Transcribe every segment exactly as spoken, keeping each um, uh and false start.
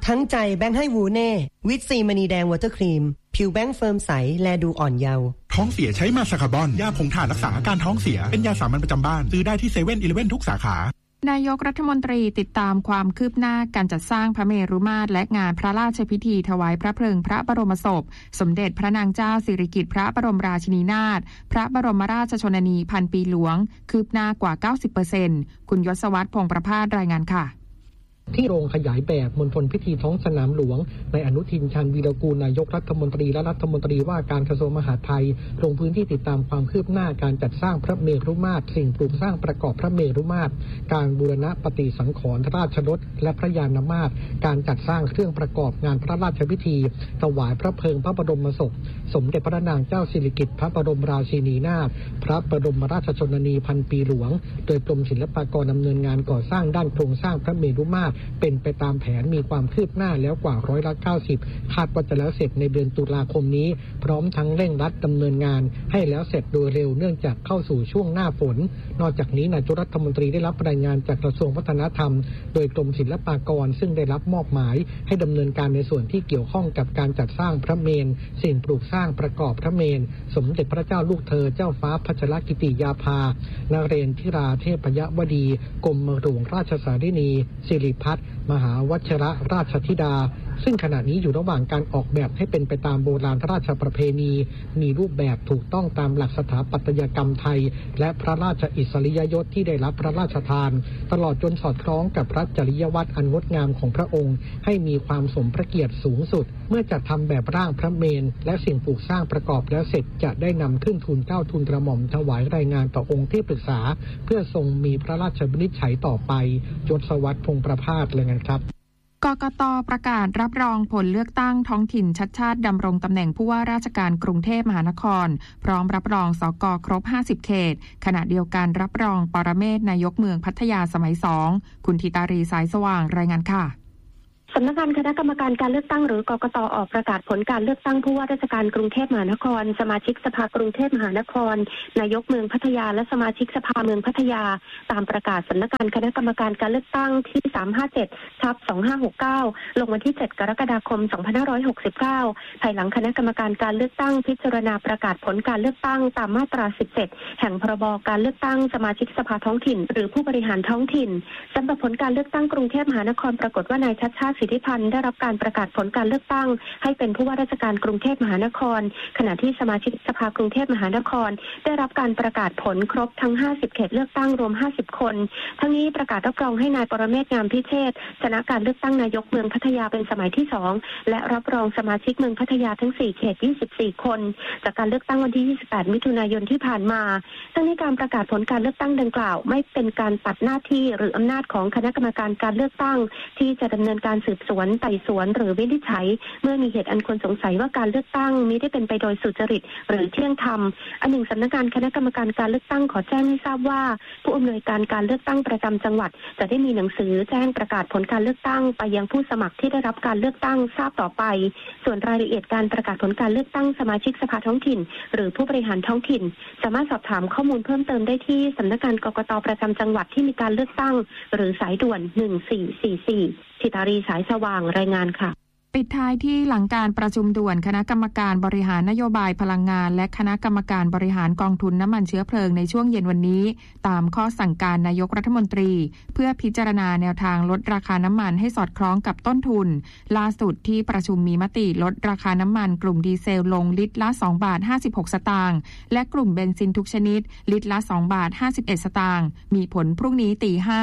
ทั้งใจแบงค์ให้วูเน่วิตซีมณีแดงวอเตอร์ครีมผิวแบงค์เฟิร์มใสแลดูอ่อนเยาว์ท้องเสียใช้มาสคาร์บอนยาผงถ่านรักษาอาการท้องเสียเป็นยาสามัญประจำบ้านซื้อได้ที่เซเว่นอีเลฟเว่นทุกสาขานายกรัฐมนตรีติดตามความคืบหน้าการจัดสร้างพระเมรุมาตรและงานพระราชพิธีถวายพระเพลิงพระบรมศพสมเด็จพระนางเจ้าสิริกิติ์พระบรมราชินีนาถพระบรมราชชนนีพันปีหลวงคืบหน้ากว่า เก้าสิบเปอร์เซ็นต์ คุณยศวัฒน์พงษ์ประภาสรายงานค่ะที่โรงขยายแบบมณฑลพิธีท้องสนามหลวงในอนุทินชาญวีรกูลนายกรัฐมนตรีและรัฐมนตรีว่าการกระทรวงมหาดไทยลงพื้นที่ติดตามความคืบหน้าการจัดสร้างพระเมรุมาตรสิ่งปลูกสร้างประกอบพระเมรุมาตรการบูรณะปฏิสังขรณ์ราชรถและพระยานมาตรการจัดสร้างเครื่องประกอบงานพระราชพิธีถวายพระเพลิงพระบรมศพสมเด็จพระนางเจ้าสิริกิติ์พระบรมราชินีนาถพระบรมราชชนนีพันปีหลวงโดยกรมศิลปากรดำเนินงานก่อสร้างด้านโครงสร้างพระเมรุมาตรเป็นไปตามแผนมีความคืบหน้าแล้วกว่าร้อยละเก้าสิบคาดว่าจะแล้วเสร็จในเดือนตุลาคมนี้พร้อมทั้งเร่งรัดดำเนินงานให้แล้วเสร็จโดยเร็วเนื่องจากเข้าสู่ช่วงหน้าฝนนอกจากนี้นายกรัฐมนตรีได้รับรายงานจากกระทรวงวัฒนธรรมโดยกรมศิลปากรซึ่งได้รับมอบหมายให้ดำเนินการในส่วนที่เกี่ยวข้องกับการจัดสร้างพระเมรุสิ่งปลูกสร้างประกอบพระเมรุสมเด็จพระเจ้าลูกเธอเจ้าฟ้าพัชรกิติยาภานเรนทิราเทพยวดีกรมหลวงราชสารินีสิริพัฒน์มหาวชิรราชธิดาซึ่งขณะนี้อยู่ระหว่างการออกแบบให้เป็นไปตามโบราณราชประเพณีมีรูปแบบถูกต้องตามหลักสถาปัตยกรรมไทยและพระราชอิสริยยศที่ได้รับพระราชทานตลอดจนสอดคล้องกับพระจริยวัตรอันงดงามของพระองค์ให้มีความสมพระเกียรติสูงสุดเมื่อจัดทำแบบร่างพระเมรุและสิ่งปลูกสร้างประกอบแล้วเสร็จจะได้นำขึ้นทูลเกล้าทูลกระหม่อมถวายรายงานต่อองค์ที่ปรึกษาเพื่อทรงมีพระราชวินิจฉัยต่อไปยศวัฒน์พงษ์ประภาสรายงานครับกกต.ประกาศรับรองผลเลือกตั้งท้องถิ่นชัดชาติดำรงตำแหน่งผู้ว่าราชการกรุงเทพมหานครพร้อมรับรองสก.ครบห้าสิบเขตขณะเดียวกันรับรองปรเมศนายกเมืองพัทยาสมัยสองคุณธิตารีสายสว่างรายงานค่ะสำนักงานคณะกรรมการการเลือกตั้งหรือกกต.ออกประกาศผลการเลือกตั้งผู้ว่าราชการกรุงเทพมหานครสมาชิกสภากรุงเทพมหานครนายกเมืองพัทยาและสมาชิกสภาเมืองพัทยาตามประกาศสำนักงานคณะกรรมการการเลือกตั้งที่ สามห้าเจ็ดทับสองห้าหกเก้า ลงวันที่ เจ็ด กรกฎาคม สองพันห้าร้อยหกสิบเก้า ภายหลังคณะกรรมการการเลือกตั้งพิจารณาประกาศผลการเลือกตั้งตามมาตรา สิบเจ็ด แห่งพรบการเลือกตั้งสมาชิกสภาท้องถิ่นหรือผู้บริหารท้องถิ่นสำหรับผลการเลือกตั้งกรุงเทพมหานครปรากฏว่านายชัชชาติสิทธิพันธ์ได้รับการประกาศผลการเลือกตั้งให้เป็นผู้ว่าราชการกรุงเทพมหานครขณะที่สมาชิกสภากรุงเทพมหานครได้รับการประกาศผลครบทั้งห้าสิบเขตเลือกตั้งรวมห้าสิบคนทั้งนี้ประกาศรับรองให้นายปรเมศงามพิเชษฐ์ชนะการเลือกตั้งนายกเมืองพัทยาเป็นสมัยที่สองและรับรองสมาชิกเมืองพัทยาทั้งสี่เขตยี่สิบสี่คนจากการเลือกตั้งวันที่ยี่สิบแปดมิถุนายนที่ผ่านมาทั้งนี้การประกาศผลการเลือกตั้งดังกล่าวไม่เป็นการตัดหน้าที่หรืออำนาจของคณะกรรมการการเลือกตั้งที่จะดำเนินการสืบสวนไต่สวนหรือวินิจฉัยเมื่อมีเหตุอันควรสงสัยว่าการเลือกตั้งมิได้เป็นไปโดยสุจริตหรือเที่ยงธรรมอันหนึ่งสำนักงานคณะกรรมการการเลือกตั้งขอแจ้งให้ทราบว่าผู้อำนวยการการเลือกตั้งประจำจังหวัดจะได้มีหนังสือแจ้งประกาศผลการเลือกตั้งไปยังผู้สมัครที่ได้รับการเลือกตั้งทราบต่อไปส่วนรายละเอียดการประกาศผลการเลือกตั้งสมาชิกสภาท้องถิ่นหรือผู้บริหารท้องถิ่นสามารถสอบถามข้อมูลเพิ่มเติมได้ที่สำนักงานกกต.ประจำจังหวัดที่มีการเลือกตั้งหรือสายด่วนหนึ่งสี่สี่สี่ธิตารีสายสว่างรายงานค่ะปิดท้ายที่หลังการประชุมด่วนคณะกรรมการบริหารนโยบายพลังงานและคณะกรรมการบริหารกองทุนน้ำมันเชื้อเพลิงในช่วงเย็นวันนี้ตามข้อสั่งการนายกรัฐมนตรีเพื่อพิจารณาแนวทางลดราคาน้ำมันให้สอดคล้องกับต้นทุนล่าสุดที่ประชุมมีมติลดราคาน้ำมันกลุ่มดีเซลลงลิตรละสองบาทห้าสิบหกสตางค์และกลุ่มเบนซินทุกชนิดลิตรละสองบาทห้าสิบเอ็ดสตางค์มีผลพรุ่งนี้ตีห้า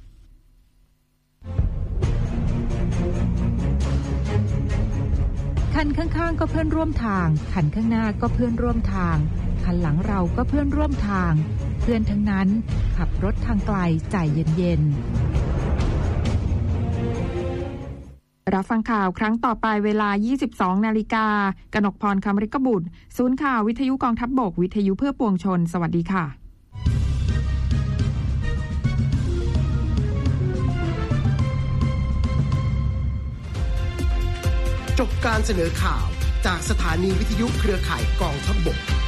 คันข้างๆก็เพื่อนร่วมทางคันข้างหน้าก็เพื่อนร่วมทางคันหลังเราก็เพื่อนร่วมทางเพื่อนทั้งนั้นขับรถทางไกลใจเย็นๆรับฟังข่าวครั้งต่อไปเวลา ยี่สิบสองนาฬิกากนกพรคำริกบุตรศูนย์ข่าววิทยุกองทัพบกวิทยุเพื่อปวงชนสวัสดีค่ะจบการเสนอข่าวจากสถานีวิทยุเครือข่ายกองทัพบก